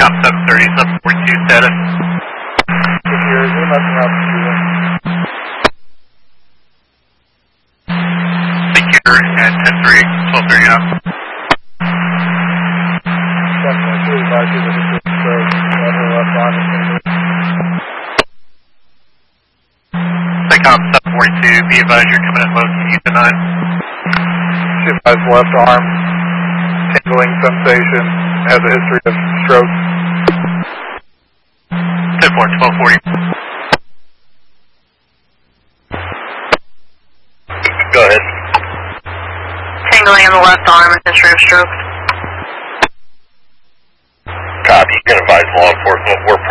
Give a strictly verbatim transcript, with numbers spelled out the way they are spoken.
Takeoff seven thirty, seven forty-two status. Secure, you're left and route two. Secure at ten three, twelve thirty out. seven one two, advise you that it's a stroke. Level left arm is injured. Takeoff seven forty-two, be advised you're coming in low T U nine. Advise left arm, tingling sensation, has a history of stroke. ten four, twelve forty. Go ahead. Tingling in the left arm, a history of stroke. Copy, you can advise law enforcement we're